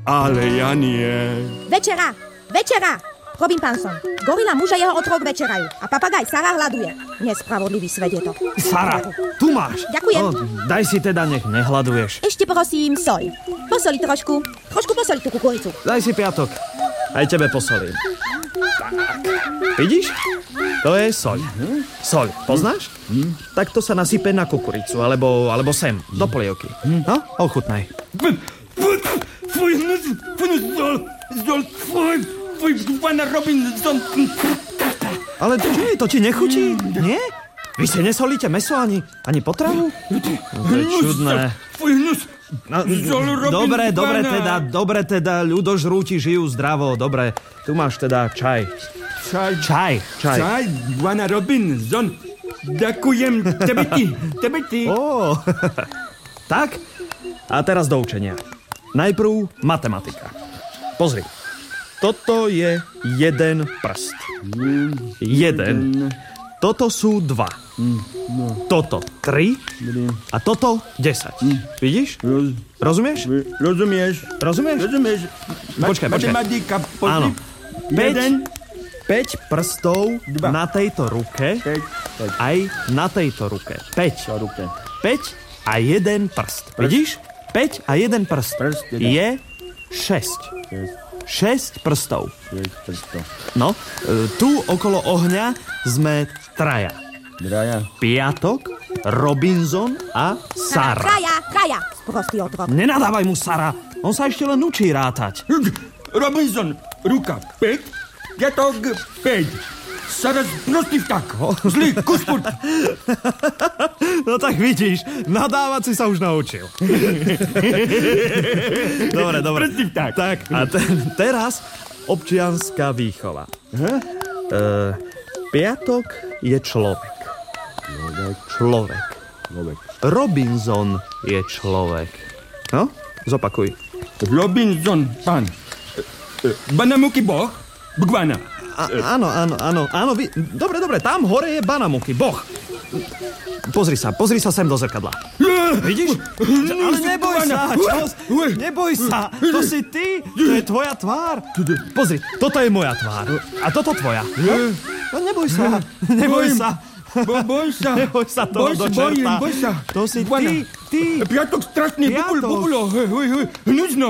Ale ja nie. Večera! Robin Panson. Gorila muž a jeho otrok večerajú. A papagaj Sara hľaduje. Nespravodlivý svet je to. Sara, tu máš. Ďakujem. Daj si teda, nech nehľaduješ. Ešte prosím, soľ. Posoli trošku. Trošku posoli tú kukuricu. Daj si piatok. Aj tebe posolím. Tak. Vidíš? To je soľ. Soľ, poznáš? Tak to sa nasype na kukuricu, alebo sem, do polievky. No, ochutnaj. Pana Robinson. Ale to ti nechutí? Nie? Vy si nesolíte mäso ani potravu? To je čudné. Dobre teda, ľudožrúti žijú zdravo, dobre. Tu máš teda čaj. Čaj. Pana Robinson. Ďakujem, tebe ty. Tak, a teraz do učenia. Najprv matematika. Pozri. Toto je jeden prst. Jeden. Toto sú 2. Toto 3. A toto 10. Vidíš? Rozumieš? Rozumieš? Počkaj. Matematika, áno. 5 prstov na tejto ruke. Aj na tejto ruke. 5 a 1 prst. Vidíš? 5 a 1 prst je 6. 6 prstov. No, tu okolo ohňa sme traja. Piatok, Robinson a Sara. Traja, sprostý otrok. Nenadávaj mu, Sara. On sa ešte len učí rátať. Robinson, ruka 5, piatok 5. Sara, prostý vták. Zlý, kuspurt. No tak vidíš, nadávať si sa už naučil. Dobre. Prostý vták. Tak, a teraz občianská výchova. Piatok je človek. Robinson je človek. No, zopakuj. Robinson, pán. Banamuky boh, bgvana. Áno. Dobre, tam hore je Banamuky, boh. Pozri sa sem do zrkadla. Vidíš? Ale neboj sa. To si ty, to je tvoja tvár. Pozri, toto je moja tvár. A toto tvoja. No neboj sa. Boj sa toho do čerta. Boj sa. To si ty. Piatok strašný, bubulo. Hnuzno,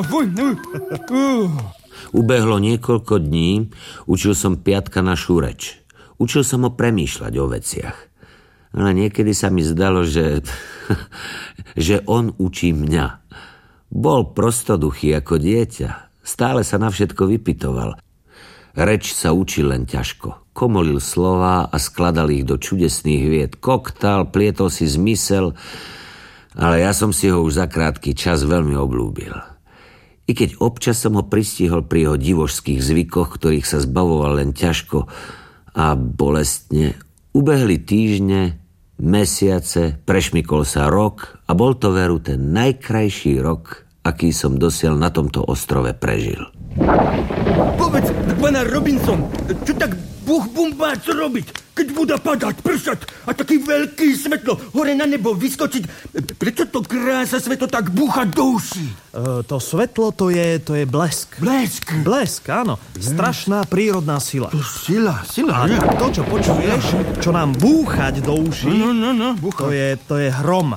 Ubehlo niekoľko dní, učil som Piatka našu reč. Učil som ho premýšľať o veciach. Ale niekedy sa mi zdalo, že on učí mňa. Bol prostoduchý ako dieťa. Stále sa na všetko vypytoval. Reč sa učil len ťažko. Komolil slová a skladal ich do čudesných vied. Koktal, plietol si zmysel, ale ja som si ho už za krátky čas veľmi obľúbil. I keď občas som ho pristihol pri jeho divošských zvykoch, ktorých sa zbavoval len ťažko a bolestne, ubehli týždne, mesiace, prešmykol sa rok a bol to veru ten najkrajší rok, aký som dosiaľ na tomto ostrove prežil. Povedz, pana Robinson, čo tak buch-bumbác robiť, keď bude padať, pršať a taký veľký svetlo hore na nebo vyskočiť? Prečo to krása svetlo tak búcha do uší? To svetlo, to je blesk. Blesk, áno. Strašná prírodná sila. To sila. A to, čo počuješ, čo nám búchať do uší, to je hrom.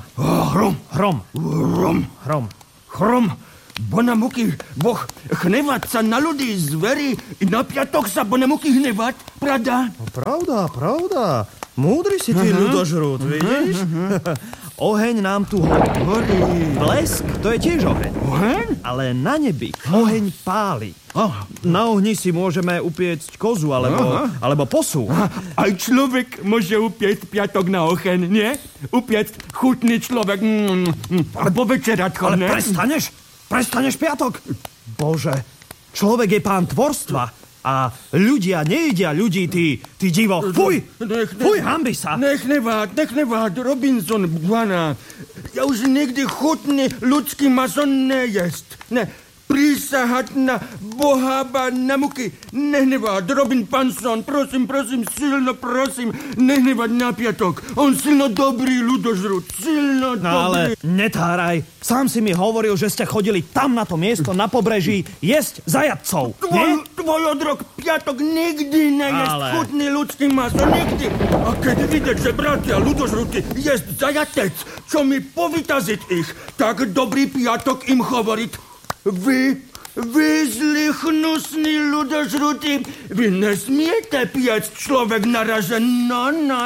Hrom. Banamuky, boh hnevať sa na ľudí, zveri, i na piatok sa Banamuky hnevať, pravda? Pravda. Múdry si ty, ľudožrút, vidíš? Oheň nám tu horí. Blesk, to je tiež oheň. Ale na nebi oheň páli. Na ohni si môžeme upiecť kozu, alebo posu. Aj človek môže upiecť piatok na oheň, nie? Upiecť chutný človek. Alebo večerať chodné. Ale prestaneš, Piatok? Bože, človek je pán tvorstva a ľudia nejedia ľudí, ty divo. Fuj, hanbi sa. Nech nevád, Robinson, bwana. Ja už nikdy chutný ľudský maso nejesť. Ne, Prísahať na Boha Banamuky. Nehnevať, Robin Panson, prosím, silno prosím, nehnevať na piatok. On silno dobrý ľudožrút, silno dobrý. No ale netáraj. Sám si mi hovoril, že ste chodili tam na to miesto na pobreží jesť zajatcov. Tvoj odrok piatok nikdy nejesť chutný ľudský maso, nikdy. A keď vidieť, že bratia ľudožrúty jesť zajatec, čo mi povytaziť ich, tak dobrý piatok im hovoriť. Vy zlí hnusní ľudožrúti, vy nesmiete piec človek naražen, no.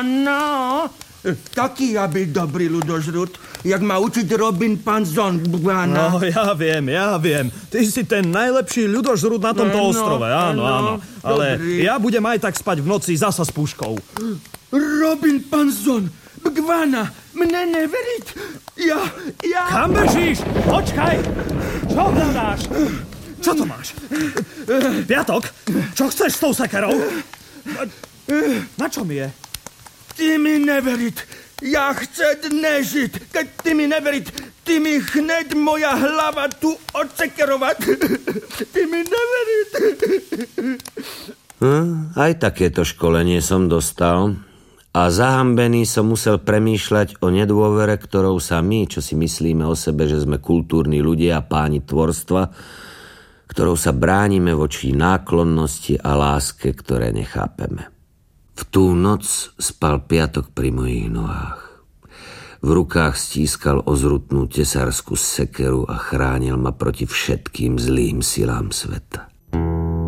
Taký ja byť dobrý ľudožrút, jak ma učiť Robin Panson. No, ja viem. Ty si ten najlepší ľudožrút na tomto ostrove, áno. Ale dobrý. Ja budem aj tak spať v noci zasa s puškou. Robin Panson, Bgvana, mne neveriť. Ja... Kam bežíš? Počkaj! Čo hľadáš? Čo to máš? Piatok? Čo chceš s tou sekerou? Na čo mi je? Ty mi neveriť. Ja chce nežiť. Keď ty mi neveriť, ty mi hned moja hlava tu odsekerovať. Ty mi neveriť. Aj takéto školenie som dostal. A zahambený som musel premýšľať o nedôvere, ktorou sa my, čo si myslíme o sebe, že sme kultúrni ľudia a páni tvorstva, ktorou sa bránime voči náklonnosti a láske, ktoré nechápeme. V tú noc spal piatok pri mojich nohách. V rukách stískal ozrutnú tesárskú sekeru a chránil ma proti všetkým zlým silám sveta.